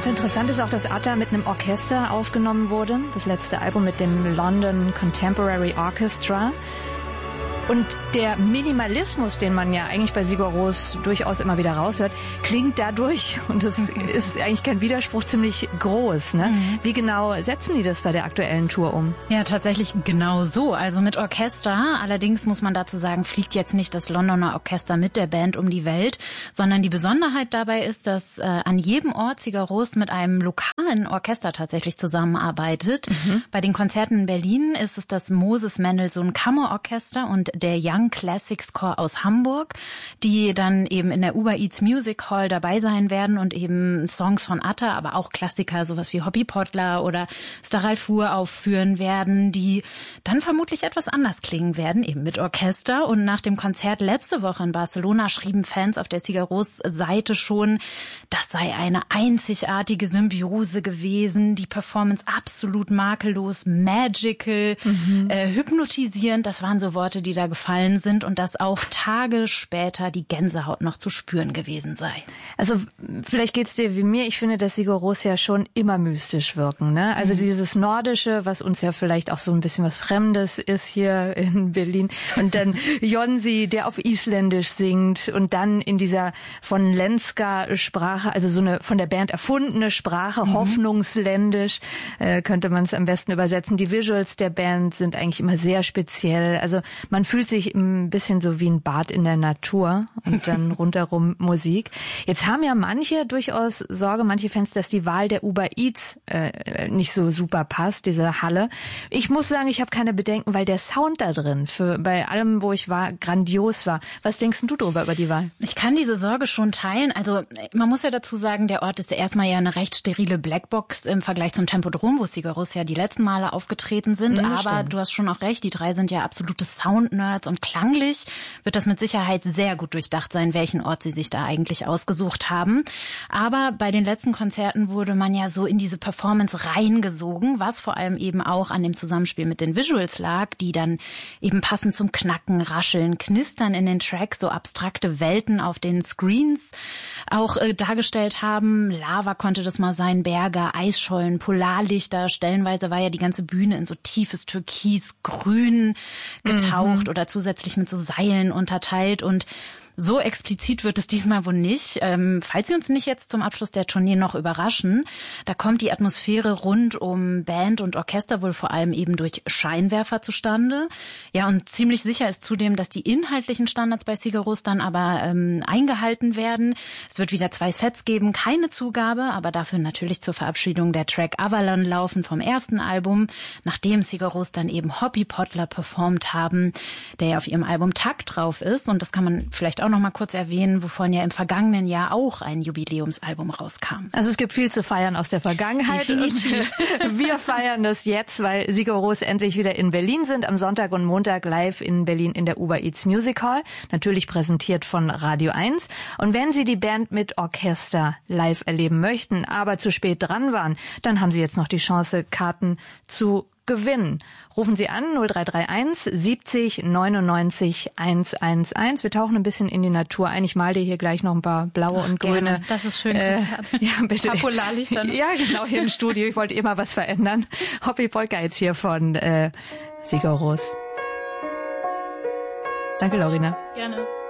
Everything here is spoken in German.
Ganz interessant ist auch, dass Atta mit einem Orchester aufgenommen wurde. Das letzte Album mit dem London Contemporary Orchestra. Und der Minimalismus, den man ja eigentlich bei Sigur Rós durchaus immer wieder raushört, klingt dadurch, und das ist eigentlich kein Widerspruch, ziemlich groß. Ne? Wie genau setzen die das bei der aktuellen Tour um? Ja, tatsächlich genau so. Also mit Orchester. Allerdings muss man dazu sagen, fliegt jetzt nicht das Londoner Orchester mit der Band um die Welt, sondern die Besonderheit dabei ist, dass an jedem Ort Sigur Rós mit einem lokalen Orchester tatsächlich zusammenarbeitet. Bei den Konzerten in Berlin ist es das Moses Mendelssohn Kammerorchester und der Young Classics Chor aus Hamburg, die dann eben in der Uber Eats Music Hall dabei sein werden und eben Songs von Atta, aber auch Klassiker, sowas wie Hobby Pottler oder Staral Fur aufführen werden, die dann vermutlich etwas anders klingen werden, eben mit Orchester. Und nach dem Konzert letzte Woche in Barcelona schrieben Fans auf der Sigur Rós Seite schon, das sei eine einzigartige Symbiose gewesen, die Performance absolut makellos, magical, hypnotisierend, das waren so Worte, die da gefallen sind, und dass auch Tage später die Gänsehaut noch zu spüren gewesen sei. Also vielleicht geht's dir wie mir. Ich finde, dass Sigur Rós ja schon immer mystisch wirken. Ne? Also dieses Nordische, was uns ja vielleicht auch so ein bisschen was Fremdes ist hier in Berlin. Und dann Jonsi, der auf Isländisch singt, und dann in dieser von Lenska Sprache, also so eine von der Band erfundene Sprache, hoffnungsländisch, könnte man es am besten übersetzen. Die Visuals der Band sind eigentlich immer sehr speziell. Also man fühlt sich ein bisschen so wie ein Bad in der Natur und dann rundherum Musik. Jetzt haben ja manche durchaus Sorge, manche Fans, dass die Wahl der Uber Eats nicht so super passt, diese Halle. Ich muss sagen, ich habe keine Bedenken, weil der Sound da drin bei allem, wo ich war, grandios war. Was denkst du darüber, über die Wahl? Ich kann diese Sorge schon teilen. Also man muss ja dazu sagen, der Ort ist ja erstmal ja eine recht sterile Blackbox im Vergleich zum Tempodrom, wo Sigur Rós ja die letzten Male aufgetreten sind. Aber stimmt. Du hast schon auch recht, die drei sind ja absolute Soundnerds, und klanglich wird das mit Sicherheit sehr gut durchdacht sein, welchen Ort sie sich da eigentlich ausgesucht haben. Aber bei den letzten Konzerten wurde man ja so in diese Performance reingesogen, was vor allem eben auch an dem Zusammenspiel mit den Visuals lag, die dann eben passend zum Knacken, Rascheln, Knistern in den Tracks so abstrakte Welten auf den Screens auch dargestellt haben. Lava konnte das mal sein, Berge, Eisschollen, Polarlichter. Stellenweise war ja die ganze Bühne in so tiefes Türkisgrün getaucht oder zusätzlich mit so Seilen unterteilt, und so explizit wird es diesmal wohl nicht. Falls Sie uns nicht jetzt zum Abschluss der Tournee noch überraschen, da kommt die Atmosphäre rund um Band und Orchester wohl vor allem eben durch Scheinwerfer zustande. Ja, und ziemlich sicher ist zudem, dass die inhaltlichen Standards bei Sigur Rós dann aber eingehalten werden. Es wird wieder 2 Sets geben, keine Zugabe, aber dafür natürlich zur Verabschiedung der Track Avalon laufen vom ersten Album, nachdem Sigur Rós dann eben Hobby Pottler performt haben, der ja auf ihrem Album Takt drauf ist. Und das kann man vielleicht auch noch mal kurz erwähnen, wovon ja im vergangenen Jahr auch ein Jubiläumsalbum rauskam. Also es gibt viel zu feiern aus der Vergangenheit. Definitiv. Und wir feiern das jetzt, weil Sigur Rós endlich wieder in Berlin sind, am Sonntag und Montag live in Berlin in der Uber Eats Music Hall, natürlich präsentiert von Radio 1. Und wenn Sie die Band mit Orchester live erleben möchten, aber zu spät dran waren, dann haben Sie jetzt noch die Chance, Karten zu gewinnen. Rufen Sie an 0331 70 99 111. Wir tauchen ein bisschen in die Natur ein. Ich mal dir hier gleich noch ein paar blaue und grüne. Gerne. Das ist schön, Christian. Ja, bitte. Polarlichter. Ja, genau, hier im Studio. Ich wollte immer was verändern. Hobby Polka jetzt hier von Sigur Rós. Danke, Lorina. Gerne.